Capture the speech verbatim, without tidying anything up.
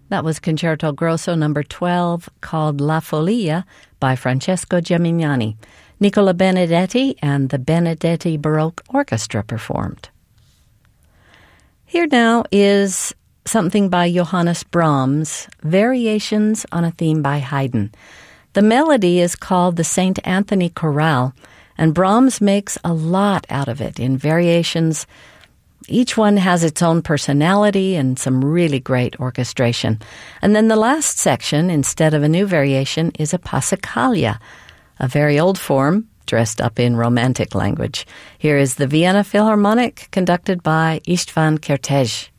That was Concerto Grosso number twelve, called La Follia by Francesco Gemignani. Nicola Benedetti and the Benedetti Baroque Orchestra performed. Here now is something by Johannes Brahms, Variations on a Theme by Haydn. The melody is called the Saint Anthony Chorale, and Brahms makes a lot out of it in variations. Each one has its own personality and some really great orchestration. And then the last section, instead of a new variation, is a Passacaglia, a very old form dressed up in Romantic language. Here is the Vienna Philharmonic, conducted by István Kertész.